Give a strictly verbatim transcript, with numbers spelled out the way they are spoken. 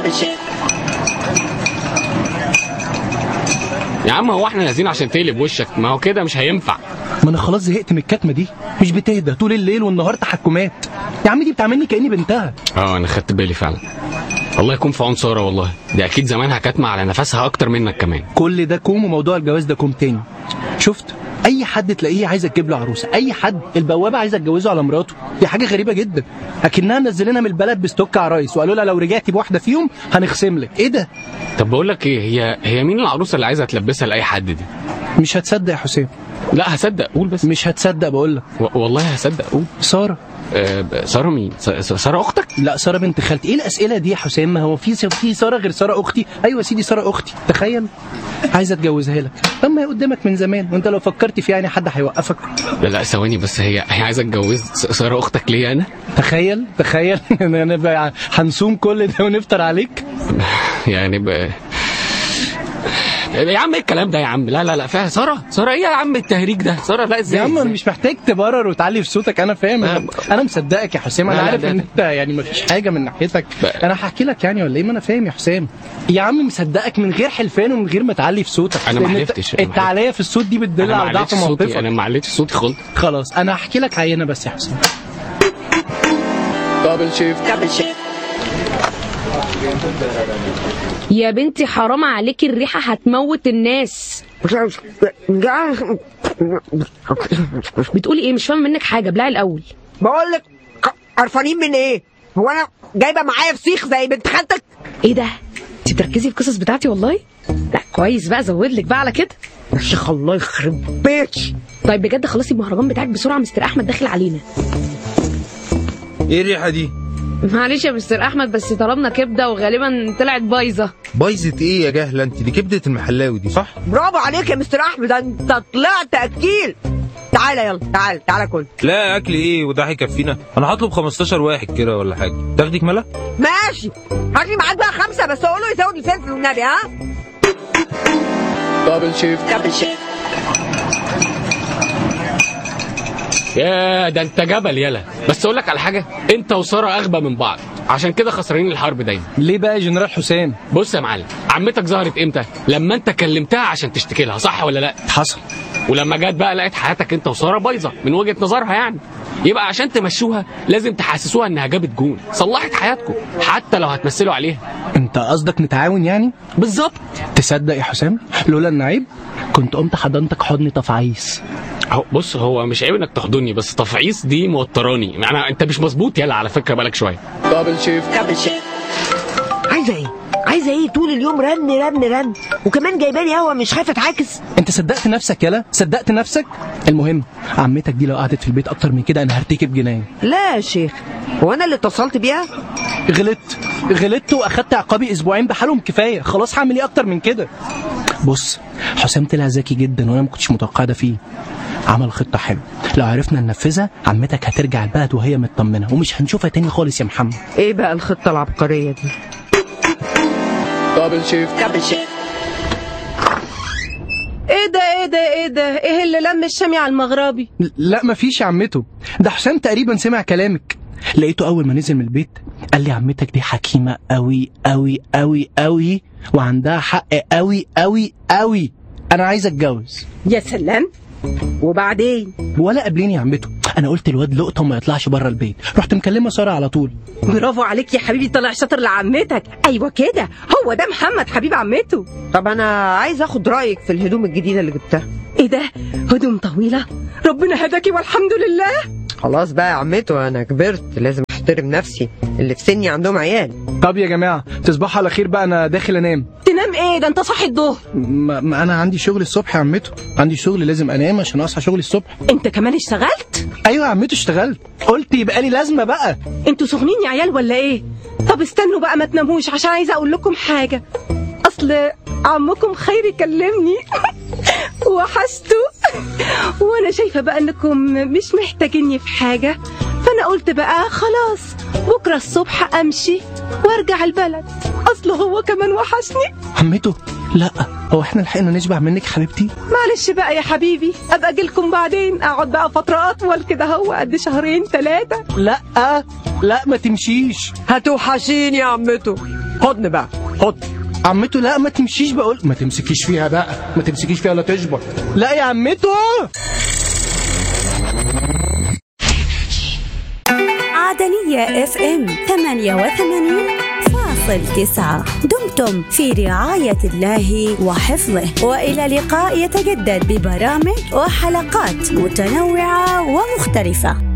يا عم هو احنا نازلين عشان تقلب وشك؟ ما هو كده مش هينفع. ما انا خلاص زهقت من الكتمه دي، مش بتهدى طول الليل والنهار تحكمات. يا عم دي بتعملني كاني بنتها. اه انا خدت بالي فعلا. الله يكون في عون ساره، والله دي اكيد زمانها كاتمه على نفسها اكتر منك كمان. كل ده كوم وموضوع الجواز ده كوم تاني. شفت اي حد تلاقيه عايز تجيب له عروسه، اي حد البوابه عايزه تجوزه على مراته، دي حاجه غريبه جدا. اكنها منزلينها من البلد بستوك عرايس وقالوا لها لو رجعتي بواحده فيهم هنخصم لك. ايه ده؟ طب بقول لك ايه، هي هي مين العروسه اللي عايزه تلبسها لاي حد دي؟ مش هتصدق يا حسام. لا هصدق، قول بس. مش هتصدق بقول لك. والله هصدق، قول. ساره. آه ساره مين؟ ساره اختك؟ لا ساره بنت خالتي. ايه الاسئله دي يا حسام؟ ما هو في في ساره غير ساره اختي؟ ايوه يا سيدي ساره اختي. تخيل عايزه اتجوزها لك. طب ما هي قدامك من زمان، وانت لو فكرت فيها يعني حد هيوقفك؟ لا لا ثواني بس، هي هي عايزه تجوز ساره اختك ليه انا؟ تخيل تخيل انا هنصوم كل ده ونفطر عليك يعني ب... يا عم ايه الكلام ده يا عم؟ لا لا لا فيها ساره ساره ايه يا عم التهريج ده؟ ساره لا ازاي؟ يا عم انا مش محتاج تبرر وتعلي في صوتك، انا فاهم. انا, أنا مصدقك يا حسام. انا عارف ان انت يعني ما فيش حاجه من ناحيتك. انا هحكي لك يعني ولا ايه؟ ما انا فاهم يا حسام. يا عم مصدقك من غير حلفان ومن غير ما تعلي في صوتك. انا ما حلفتش. التعليه في الصوت دي بتدل على ضعف موقفك. انا ما عليتش صوتي خالص. خلاص انا هحكي لك عينه بس يا حسام. دبل شيفت دبل شيفت. يا بنتي حرام عليكي، الريحة هتموت الناس. بتقولي ايه؟ مش فاهم منك حاجة. بلعي الأول. بقولك قرفانين من ايه؟ هو انا جايبة معايا فسيخ زي بنت خالتك؟ ايه ده؟ انت بتركزي في القصص بتاعتي والله؟ لا كويس بقى، زودلك بقى على كده. يا شيخ الله يخرب بيتش. طيب بجد خلصي المهرجان بتاعك بسرعة، مستر أحمد داخل علينا. ايه الريحة دي؟ معلش يا مستر احمد، بس طلبنا كبده وغالبا طلعت بايظه. بايظه ايه يا جهله انت؟ دي كبده المحلاوي دي صح؟ برافو عليك يا مستر احمد، انت طلعت اكيل. تعالى يلا تعالى تعالى كل. لا اكل ايه وده هيكفينا؟ انا هطلب خمستاشر واحد كده ولا حاجه. تاخدي كماله؟ ماشي هات لي معاك بقى خمسه بس، اقول له يزود الفلفل والنبي. ها دبل شيفت دبل شيفت. يا ده انت جبل يلا. بس اقول لك على حاجه، انت وساره اغبى من بعض، عشان كده خسرانين الحرب دايما. ليه بقى يا جنرال حسام؟ بص يا معلم، عمتك ظهرت امتى؟ لما انت كلمتها عشان تشتكي لها، صح ولا لا؟ حصل. ولما جت بقى لقيت حياتك انت وساره بايظه من وجهه نظرها يعني. يبقى عشان تمشوها لازم تحسسوها انها جابت جون، صلحت حياتكم حتى لو هتمثلوا عليها. انت قصدك نتعاون يعني؟ بالظبط. تصدق يا حسام لولا النعيب كنت قمت حضنتك حضن تفعيص. اهو بص، هو مش عيب انك تحضني، بس تفعيص دي موتراني. انا انت مش مظبوط يلا على فكره، بالك شويه. دبل شيفت دبل شيفت. عايزه ايه؟ عايزه ايه؟ طول اليوم رن رن رن، وكمان جايباني قهوه مش خايفه اتعاكس. انت صدقت نفسك يلا، صدقت نفسك. المهم عمتك دي لو قعدت في البيت اكتر من كده انا هرتكب جنايه. لا يا شيخ، هو انا اللي اتصلت بيها؟ غلطت غلطت واخدت عقابي اسبوعين بحالهم كفايه. خلاص هعمل ايه اكتر من كده؟ بص حسام طلع ذكي جدا وانا ما كنتش متوقع ده فيه. عمل خطه حلوه، لو عرفنا ننفذها عمتك هترجع البلد وهي مطمنه ومش هنشوفها تاني خالص يا محمد. ايه بقى الخطه العبقريه دي؟ دبل شيفت دبل شيفت. ايه ده ايه ده ايه ده ايه اللي لم الشامي على المغربي؟ لا مفيش يا عمته، ده حسام تقريبا سمع كلامك. لقيته اول ما نزل من البيت قال لي عمتك دي حكيمه قوي قوي قوي قوي وعندها حق قوي قوي قوي، انا عايز اتجوز. يا سلام. وبعدين؟ ولا قابليني يا عمته، انا قلت الواد لقطه وما يطلعش بره البيت، رحت مكلمه ساره على طول. برافو عليك يا حبيبي، طلع شاطر لعمتك. ايوه كده، هو ده محمد حبيب عمته. طب انا عايز اخد رايك في الهدوم الجديده اللي جبتها. ايه ده؟ هدوم طويله؟ ربنا هداكي والحمد لله. خلاص بقى يا عمته، انا كبرت لازم احترم نفسي، اللي في سني عندهم عيال. طب يا جماعه تصبحوا على خير بقى، انا داخل انام. تنام ايه ده؟ انت صاحي الظهر. ما, ما انا عندي شغل الصبح يا عمته، عندي شغل لازم انام عشان اصحى شغلي الصبح. انت كمان اشتغلت؟ ايوه يا عمته اشتغلت، قلت يبقى لي لازمه بقى. انتوا سخنين يا عيال ولا ايه؟ طب استنوا بقى ما تناموش عشان عايزه اقول لكم حاجه. اصل عمكم خير يكلمني وحشته وانا شايفه بقى انكم مش محتاجيني في حاجه، فانا قلت بقى خلاص بكره الصبح امشي وارجع البلد، اصل هو كمان وحشني. عمته لا، هو احنا لحقنا نشبع منك حبيبتي؟ معلش بقى يا حبيبي، ابقى اجيلكم بعدين، اقعد بقى فتره اطول كده، هو قد شهرين ثلاثه. لا لا ما تمشيش، هتوحشيني يا عمته. حضن بقى حضن. عمته لا ما تمشيش، بقول ما تمسكيش فيها بقى، ما تمسكيش فيها لا تشبط. لا يا عمته. عدنية اف ام ثمانية وثمانين فاصل تسعة. دمتم في رعاية الله وحفظه، وإلى لقاء يتجدد ببرامج وحلقات متنوعة ومختلفة.